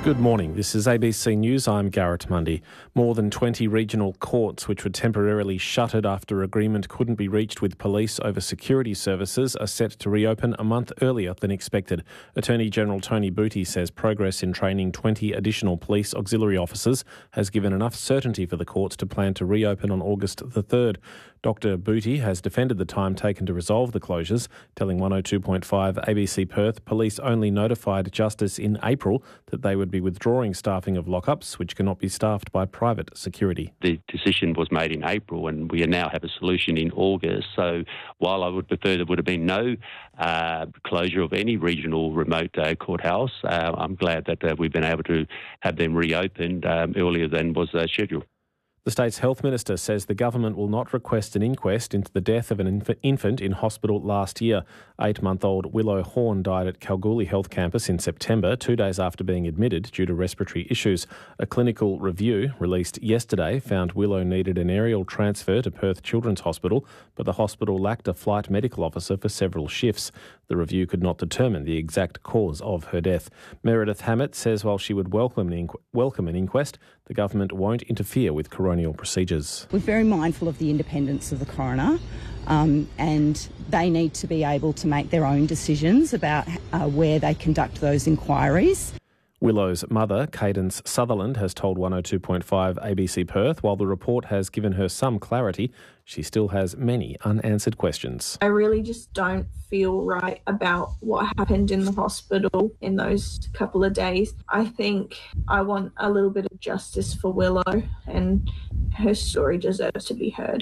Good morning. This is ABC News. I'm Garrett Mundy. More than 20 regional courts, which were temporarily shuttered after agreement couldn't be reached with police over security services, are set to reopen a month earlier than expected. Attorney General Tony Booty says progress in training 20 additional police auxiliary officers has given enough certainty for the courts to plan to reopen on August the 3rd. Dr Booty has defended the time taken to resolve the closures, telling 102.5 ABC Perth police only notified Justice in April that they would be withdrawing staffing of lockups, which cannot be staffed by private security. The decision was made in April and we now have a solution in August. So while I would prefer there would have been no closure of any regional remote courthouse, I'm glad that we've been able to have them reopened earlier than was scheduled. The state's health minister says the government will not request an inquest into the death of an infant in hospital last year. 8-month-old Willow Horn died at Kalgoorlie Health Campus in September, 2 days after being admitted due to respiratory issues. A clinical review released yesterday found Willow needed an aerial transfer to Perth Children's Hospital, but the hospital lacked a flight medical officer for several shifts. The review could not determine the exact cause of her death. Meredith Hammett says while she would welcome an inquest, the government won't interfere with coronial procedures. We're very mindful of the independence of the coroner and they need to be able to make their own decisions about where they conduct those inquiries. Willow's mother, Cadence Sutherland, has told 102.5 ABC Perth while the report has given her some clarity, she still has many unanswered questions. I really just don't feel right about what happened in the hospital in those couple of days. I think I want a little bit of justice for Willow and her story deserves to be heard.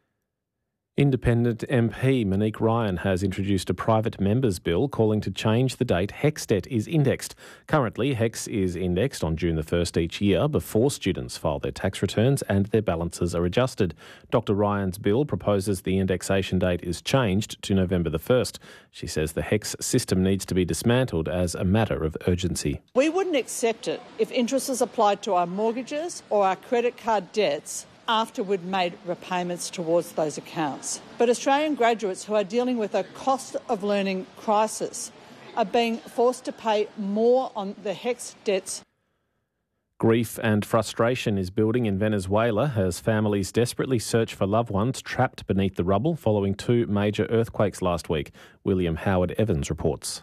Independent MP Monique Ryan has introduced a private members bill calling to change the date HECS debt is indexed. Currently, HECS is indexed on June the 1st each year before students file their tax returns and their balances are adjusted. Dr Ryan's bill proposes the indexation date is changed to November the 1st. She says the HECS system needs to be dismantled as a matter of urgency. We wouldn't accept it if interest is applied to our mortgages or our credit card debts after we'd made repayments towards those accounts. But Australian graduates who are dealing with a cost of learning crisis are being forced to pay more on the HECS debts. Grief and frustration is building in Venezuela as families desperately search for loved ones trapped beneath the rubble following 2 major earthquakes last week. William Howard Evans reports.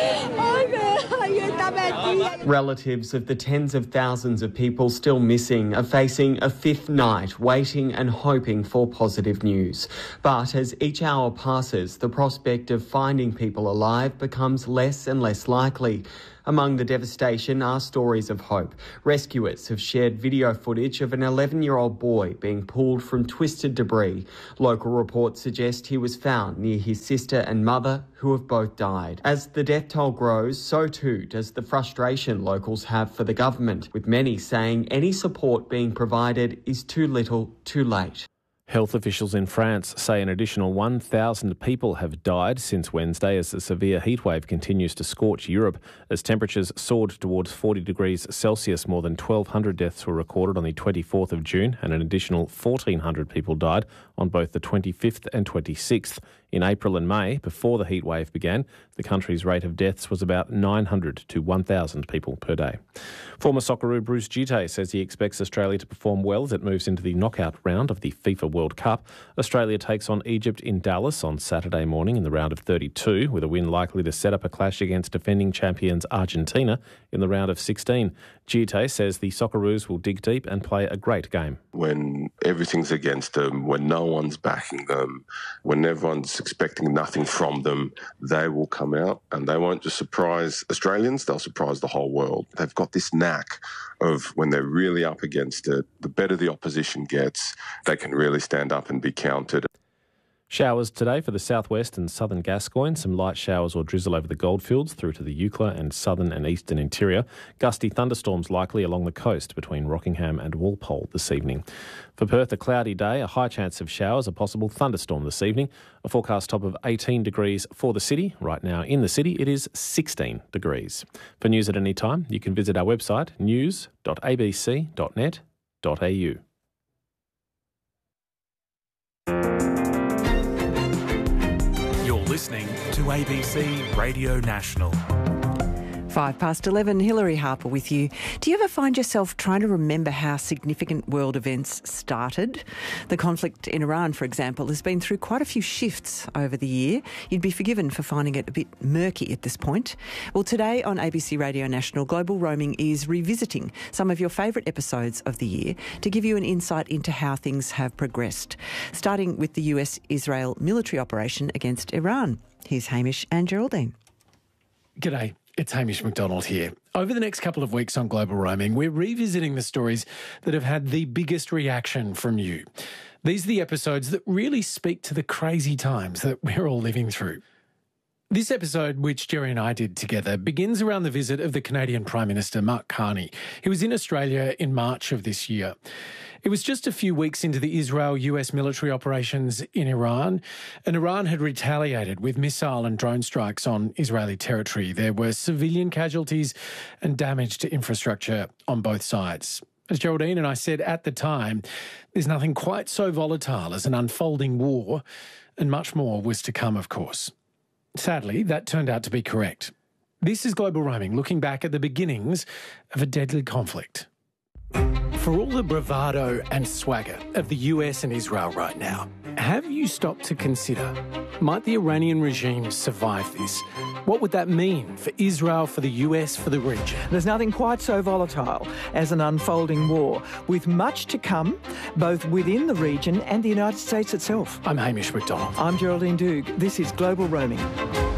Relatives of the tens of thousands of people still missing are facing a 5th night waiting and hoping for positive news. But as each hour passes, the prospect of finding people alive becomes less and less likely. Among the devastation are stories of hope. Rescuers have shared video footage of an 11-year-old boy being pulled from twisted debris. Local reports suggest he was found near his sister and mother, who have both died. As the death toll grows, so too does the frustration locals have for the government, with many saying any support being provided is too little, too late. Health officials in France say an additional 1,000 people have died since Wednesday as the severe heatwave continues to scorch Europe. As temperatures soared towards 40 degrees Celsius, more than 1,200 deaths were recorded on the 24th of June and an additional 1,400 people died on both the 25th and 26th. In April and May, before the heatwave began, the country's rate of deaths was about 900 to 1,000 people per day. Former Socceroo Bruce Duterte says he expects Australia to perform well as it moves into the knockout round of the FIFA World Cup. Australia takes on Egypt in Dallas on Saturday morning in the round of 32, with a win likely to set up a clash against defending champions Argentina in the round of 16. Duterte says the Socceroos will dig deep and play a great game. When everything's against them, when no one's backing them, when everyone's expecting nothing from them, they will come out and they won't just surprise Australians, they'll surprise the whole world. They've got this knack of when they're really up against it, the better the opposition gets, they can really stand up and be counted. Showers today for the southwest and southern Gascoyne. Some light showers or drizzle over the goldfields through to the Eucla and southern and eastern interior. Gusty thunderstorms likely along the coast between Rockingham and Walpole this evening. For Perth, a cloudy day, a high chance of showers, a possible thunderstorm this evening. A forecast top of 18 degrees for the city. Right now in the city, it is 16 degrees. For news at any time, you can visit our website, news.abc.net.au. Listening to ABC Radio National. 11, Hilary Harper with you. Do you ever find yourself trying to remember how significant world events started? The conflict in Iran, for example, has been through quite a few shifts over the year. You'd be forgiven for finding it a bit murky at this point. Well, today on ABC Radio National, Global Roaming is revisiting some of your favourite episodes of the year to give you an insight into how things have progressed, starting with the US-Israel military operation against Iran. Here's Hamish and Geraldine. G'day. It's Hamish McDonald here. Over the next couple of weeks on Global Roaming, we're revisiting the stories that have had the biggest reaction from you. These are the episodes that really speak to the crazy times that we're all living through. This episode, which Jerry and I did together, begins around the visit of the Canadian Prime Minister, Mark Carney. He was in Australia in March of this year. It was just a few weeks into the Israel-US military operations in Iran, and Iran had retaliated with missile and drone strikes on Israeli territory. There were civilian casualties and damage to infrastructure on both sides. As Geraldine and I said at the time, there's nothing quite so volatile as an unfolding war, and much more was to come, of course. Sadly, that turned out to be correct. This is Global Roaming, looking back at the beginnings of a deadly conflict. For all the bravado and swagger of the US and Israel right now, have you stopped to consider, might the Iranian regime survive this? What would that mean for Israel, for the US, for the region? There's nothing quite so volatile as an unfolding war, with much to come, both within the region and the United States itself. I'm Hamish McDonald. I'm Geraldine Doogue. This is Global Roaming.